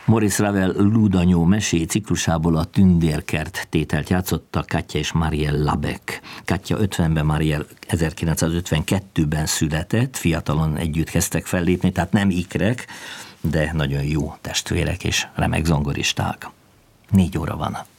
Maurice Ravel Lúdanyó mesé ciklusából a Tündérkert tételt játszotta Katja és Marielle Labek. Katja 50-ben, Marielle 1952-ben született, fiatalon együtt kezdtek fellépni, tehát nem ikrek, de nagyon jó testvérek és remek zongoristák. 4 óra van.